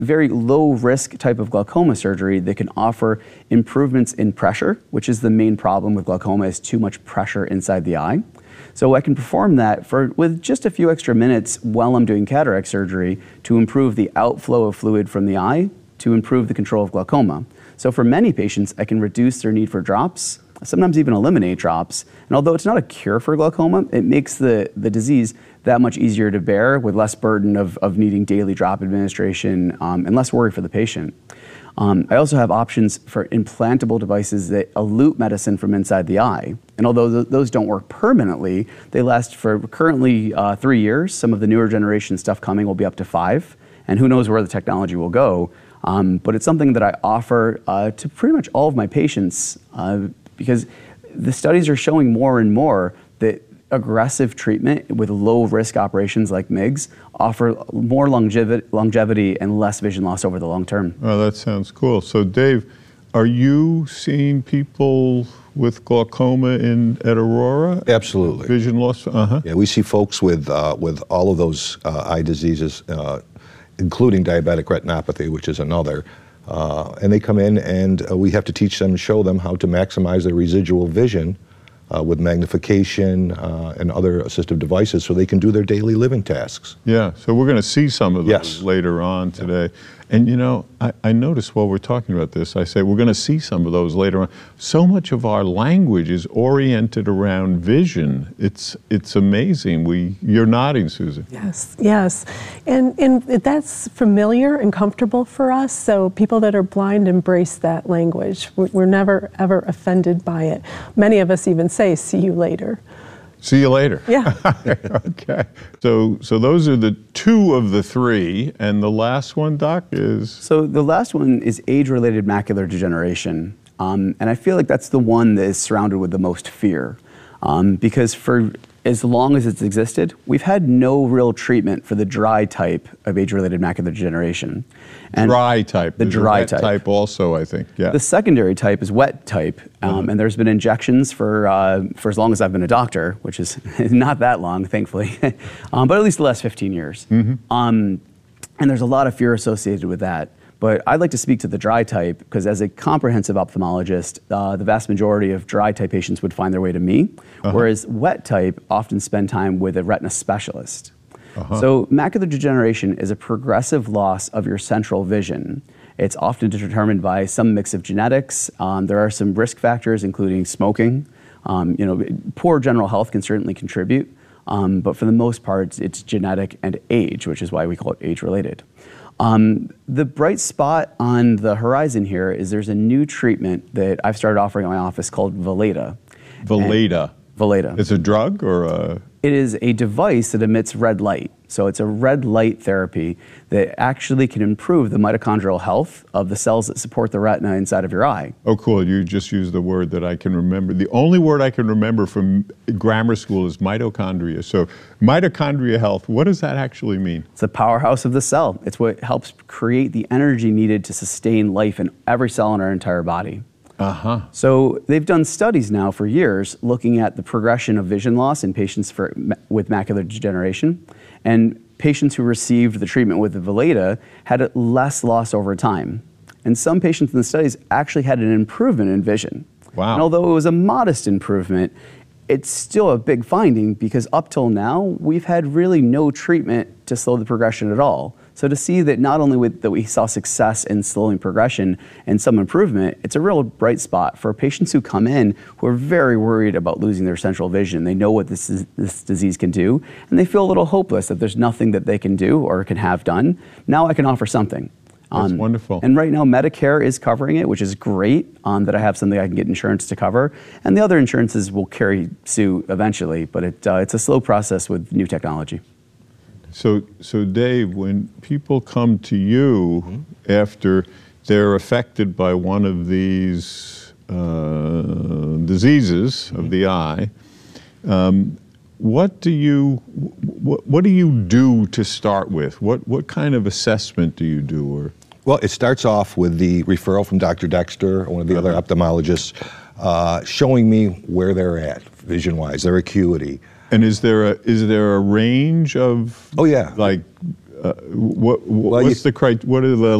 very low risk type of glaucoma surgery that can offer improvements in pressure, which is the main problem with glaucoma, is too much pressure inside the eye. So I can perform that with just a few extra minutes while I'm doing cataract surgery to improve the outflow of fluid from the eye to improve the control of glaucoma. So for many patients, I can reduce their need for drops, sometimes even eliminate drops. And although it's not a cure for glaucoma, it makes the disease that much easier to bear with less burden of needing daily drop administration and less worry for the patient. I also have options for implantable devices that elute medicine from inside the eye. And although those don't work permanently, they last for currently 3 years. Some of the newer generation stuff coming will be up to 5. And who knows where the technology will go. But it's something that I offer to pretty much all of my patients because the studies are showing more and more that aggressive treatment with low-risk operations like MIGS offer more longevity and less vision loss over the long term. Oh, that sounds cool. So, Dave, are you seeing people with glaucoma at Aurora? Absolutely. Vision loss? Yeah, we see folks with all of those eye diseases, including diabetic retinopathy, which is another. And they come in and we have to teach them, show them how to maximize their residual vision with magnification and other assistive devices so they can do their daily living tasks. Yeah, so we're going to see some of those later on today. And you know, I noticed while we're talking about this, I say we're going to see some of those later on. So much of our language is oriented around vision. It's amazing. You're nodding, Susan. Yes, yes. And that's familiar and comfortable for us, so people that are blind embrace that language. We're never, ever offended by it. Many of us even say, see you later. See you later. Yeah. Okay. So those are the 2 of the 3, and the last one, Doc, is? So the last one is age-related macular degeneration, and I feel like that's the one that is surrounded with the most fear, because for as long as it's existed, we've had no real treatment for the dry type of age-related macular degeneration. And dry type. The dry type also, I think. Yeah. The secondary type is wet type, and there's been injections for as long as I've been a doctor, which is not that long, thankfully, but at least the last 15 years. And there's a lot of fear associated with that. But I'd like to speak to the dry type because as a comprehensive ophthalmologist, the vast majority of dry type patients would find their way to me, whereas wet type often spend time with a retina specialist. So macular degeneration is a progressive loss of your central vision. It's often determined by some mix of genetics. There are some risk factors, including smoking. Poor general health can certainly contribute, but for the most part, it's genetic and age, which is why we call it age-related. The bright spot on the horizon here is there's a new treatment that I've started offering in my office called Valeda. Valeda? Valeda. It's a drug or a? It is a device that emits red light. So it's a red light therapy that actually can improve the mitochondrial health of the cells that support the retina inside of your eye. Oh, cool. You just used the word that I can remember. The only word I can remember from grammar school is mitochondria. So mitochondria health, what does that actually mean? It's the powerhouse of the cell. It's what helps create the energy needed to sustain life in every cell in our entire body. So they've done studies now for years looking at the progression of vision loss in patients with macular degeneration. And patients who received the treatment with the Valeda had less loss over time. And some patients in the studies actually had an improvement in vision. Wow. And although it was a modest improvement, it's still a big finding because up till now, we've had really no treatment to slow the progression at all. So to see that not only that we saw success in slowing progression and some improvement, it's a real bright spot for patients who come in who are very worried about losing their central vision. They know what this disease can do, and they feel a little hopeless that there's nothing that they can do or can have done. Now I can offer something. That's wonderful. And right now Medicare is covering it, which is great that I have something I can get insurance to cover. And the other insurances will carry suit eventually, but it's a slow process with new technology. So Dave, when people come to you after they're affected by one of these diseases of the eye, what do you do to start with? What kind of assessment do you do? Or well, it starts off with the referral from Dr. Dexter, one of the other ophthalmologists, showing me where they're at vision-wise, their acuity. And is there a range of like What are the